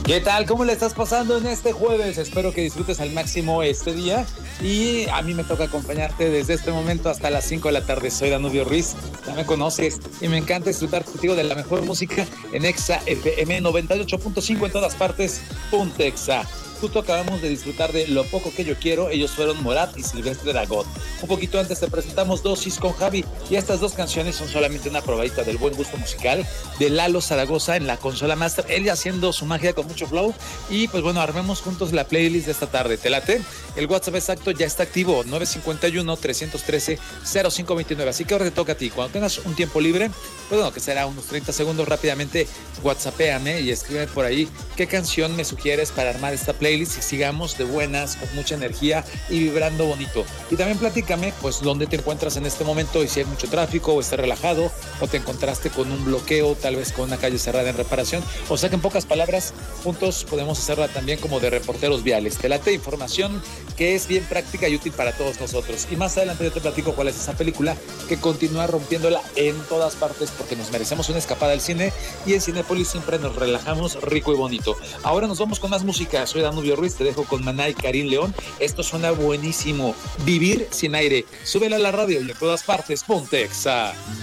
¿Qué tal? ¿Cómo le estás pasando en este jueves? Espero que disfrutes al máximo este día y a mí me toca acompañarte desde este momento hasta las 5 de la tarde. Soy Danubio Ruiz, ya me conoces y me encanta disfrutar contigo de la mejor música en Exa FM 98.5 en todas partes, Exa. Justo acabamos de disfrutar de Lo Poco Que Yo Quiero, ellos fueron Morat y Silvestre Dangond. Un poquito antes te presentamos Dosis con Javi y estas dos canciones son solamente una probadita del buen gusto musical de Lalo Zaragoza en la consola Master, él haciendo su magia con mucho flow y pues bueno, armemos juntos la playlist de esta tarde. ¿Te late? El WhatsApp exacto ya está activo, 951-313-0529, así que ahora te toca a ti, cuando tengas un tiempo libre, pues bueno, que será unos 30 segundos rápidamente, whatsappéame y escribe por ahí qué canción me sugieres para armar esta playlist y sigamos de buenas, con mucha energía y vibrando bonito. Y también platícame, pues, dónde te encuentras en este momento y si hay mucho tráfico o estás relajado o te encontraste con un bloqueo, tal vez con una calle cerrada en reparación. O sea que en pocas palabras, juntos podemos hacerla también como de reporteros viales. Te late información que es bien práctica y útil para todos nosotros. Y más adelante yo te platico cuál es esa película que continúa rompiéndola en todas partes porque nos merecemos una escapada al cine y en Cinépolis siempre nos relajamos rico y bonito. Ahora nos vamos con más música. Soy Danubio Ruiz, te dejo con Maná y Karim León. Esto suena buenísimo. Vivir sin aire. Súbela a la radio y en todas partes, ponte Exa.